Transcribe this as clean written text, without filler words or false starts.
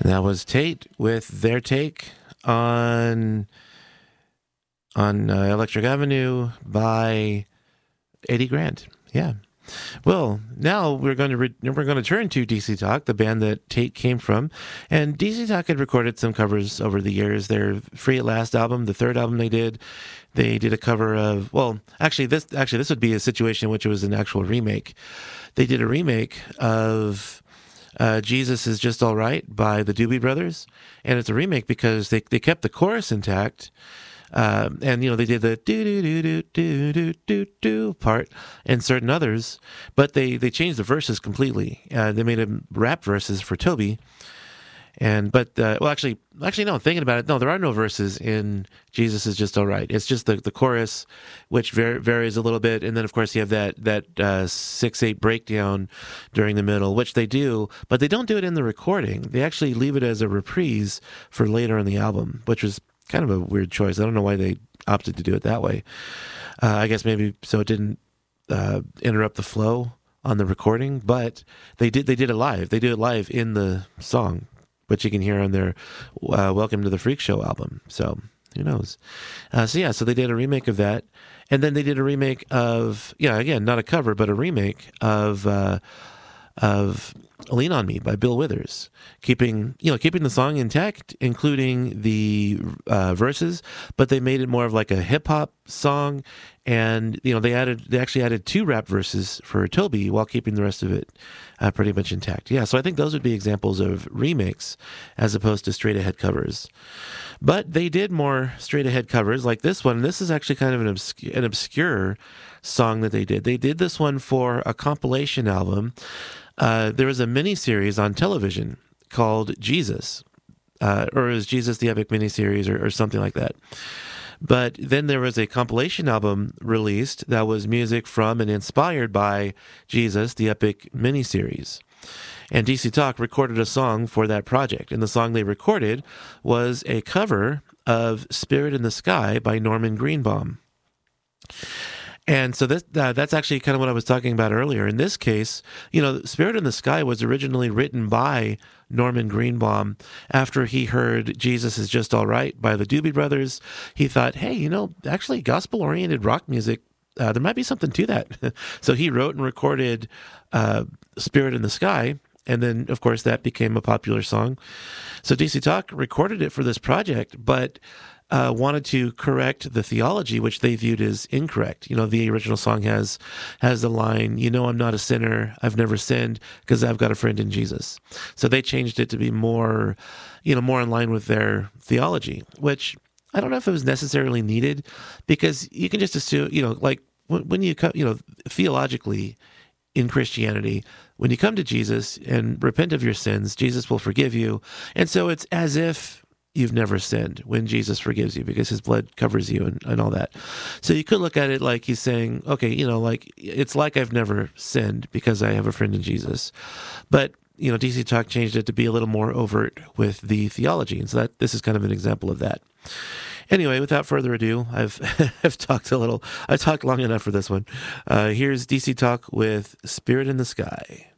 And that was Tate with their take on Electric Avenue by Eddie Grant. Yeah. Well, now we're going to turn to DC Talk, the band that Tate came from, and DC Talk had recorded some covers over the years. Their Free at Last album, the third album they did a cover of. Well, this would be a situation in which it was an actual remake. They did a remake of Jesus Is Just All Right by the Doobie Brothers, and it's a remake because they kept the chorus intact. And they did the do do do do do do do do part and certain others, but they changed the verses completely. They made them rap verses for Toby, actually no. Thinking about it, no, there are no verses in Jesus Is Just All Right. It's just the chorus, which varies a little bit, and then of course you have that 6/8 breakdown during the middle, which they do, but they don't do it in the recording. They actually leave it as a reprise for later in the album, which was kind of a weird choice. I don't know why they opted to do it that way. I guess maybe so it didn't interrupt the flow on the recording, but they did it live. They do it live in the song, which you can hear on their Welcome to the Freak Show album. So who knows? So they did a remake of that. And then they did a remake of, again, not a cover, but a remake of Lean on Me by Bill Withers, keeping the song intact, including the verses, but they made it more of like a hip hop song, and they actually added 2 rap verses for Toby while keeping the rest of it pretty much intact. Yeah, so I think those would be examples of remakes as opposed to straight ahead covers. But they did more straight ahead covers like this one. This is actually kind of an obscure song that they did. They did this one for a compilation album. There was a mini-series on television called Jesus, or is Jesus the Epic miniseries or something like that. But then there was a compilation album released that was music from and inspired by Jesus, the Epic miniseries. And DC Talk recorded a song for that project. And the song they recorded was a cover of Spirit in the Sky by Norman Greenbaum. And so that's actually kind of what I was talking about earlier. In this case, Spirit in the Sky was originally written by Norman Greenbaum after he heard Jesus Is Just All Right by the Doobie Brothers. He thought, hey, actually gospel-oriented rock music, there might be something to that. So he wrote and recorded Spirit in the Sky, and then, of course, that became a popular song. So DC Talk recorded it for this project, but wanted to correct the theology, which they viewed as incorrect. The original song has the line, I'm not a sinner, I've never sinned, because I've got a friend in Jesus. So they changed it to be more, more in line with their theology, which I don't know if it was necessarily needed, because you can just assume, like when you come, theologically in Christianity, when you come to Jesus and repent of your sins, Jesus will forgive you. And so it's as if you've never sinned when Jesus forgives you, because his blood covers you and all that. So you could look at it like he's saying, okay, like it's like I've never sinned because I have a friend in Jesus. But, DC Talk changed it to be a little more overt with the theology. And so this is kind of an example of that. Anyway, without further ado, I've talked long enough for this one. Here's DC Talk with Spirit in the Sky.